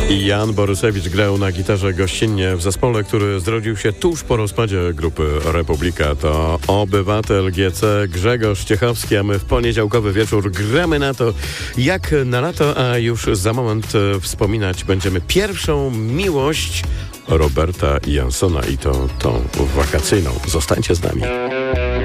Jan Borysewicz grał na gitarze gościnnie w zespole, który zrodził się tuż po rozpadzie grupy Republika. To obywatel GC Grzegorz Ciechowski, a my w poniedziałkowy wieczór gramy na to, jak na lato, a już za moment wspominać będziemy pierwszą miłość Roberta Jansona i to tą wakacyjną. Zostańcie z nami.